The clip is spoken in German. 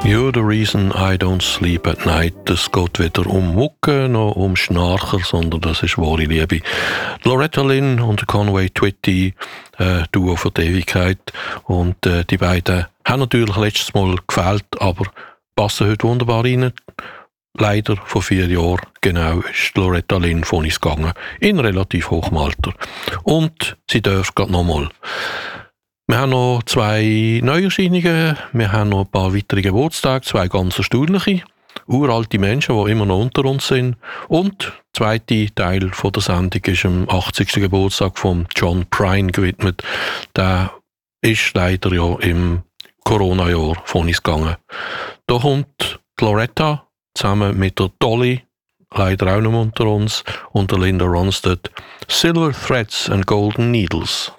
You're the reason I don't sleep at night. Es geht weder um Mucke noch um Schnarcher, sondern das ist wahre Liebe. Loretta Lynn und Conway Twitty, Duo für die Ewigkeit. Und die beiden haben natürlich letztes Mal gefehlt, aber passen heute wunderbar rein. Leider vor 4 Jahren genau ist Loretta Lynn von uns gegangen, in relativ hohem Alter. Und sie darf gerade nochmal. Wir haben noch 2 Neuerscheinungen, wir haben noch ein paar weitere Geburtstage, 2 ganz erstaunliche, uralte Menschen, die immer noch unter uns sind. Und der zweite Teil von der Sendung ist am 80. Geburtstag von John Prine gewidmet. Der ist leider ja im Corona-Jahr von uns gegangen. Da kommt die Loretta zusammen mit der Dolly, leider auch noch unter uns, und der Linda Ronstadt, Silver Threads and Golden Needles.